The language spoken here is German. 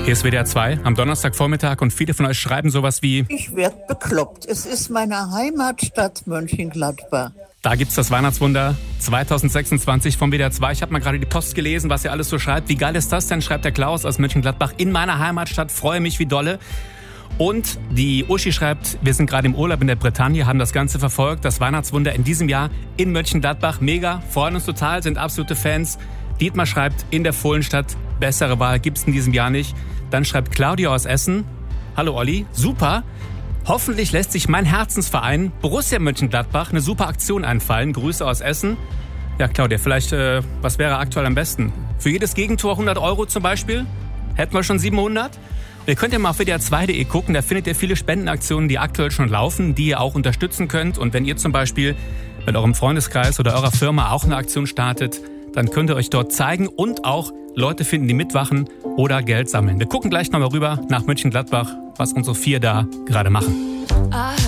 Hier ist WDR 2 am Donnerstagvormittag und viele von euch schreiben sowas wie: Ich werd bekloppt. Es ist meine Heimatstadt Mönchengladbach. Da gibt's das Weihnachtswunder 2026 vom WDR 2. Ich habe mal gerade die Post gelesen, was ihr alles so schreibt. Wie geil ist das denn, schreibt der Klaus aus Mönchengladbach. In meiner Heimatstadt, freue mich wie dolle. Und die Uschi schreibt, wir sind gerade im Urlaub in der Bretagne, haben das Ganze verfolgt. Das Weihnachtswunder in diesem Jahr in Mönchengladbach. Mega, freuen uns total, sind absolute Fans. Dietmar schreibt, in der Fohlenstadt, bessere Wahl gibt's in diesem Jahr nicht. Dann schreibt Claudia aus Essen, hallo Olli, super. Hoffentlich lässt sich mein Herzensverein Borussia Mönchengladbach eine super Aktion einfallen. Grüße aus Essen. Ja, Claudia, vielleicht, was wäre aktuell am besten? Für jedes Gegentor 100 € zum Beispiel? Hätten wir schon 700? Ihr könnt ja mal auf wdr2.de gucken, da findet ihr viele Spendenaktionen, die aktuell schon laufen, die ihr auch unterstützen könnt. Und wenn ihr zum Beispiel mit eurem Freundeskreis oder eurer Firma auch eine Aktion startet, dann könnt ihr euch dort zeigen und auch Leute finden, die mitwachen oder Geld sammeln. Wir gucken gleich nochmal rüber nach Mönchengladbach, was unsere 4 da gerade machen.